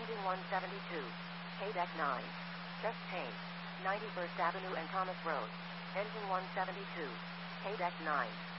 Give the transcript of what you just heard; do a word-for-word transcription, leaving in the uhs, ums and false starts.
Engine one seventy-two. K-Deck nine. Chest change. ninety-first Avenue and Thomas Road. Engine one seventy-two. K-Deck nine.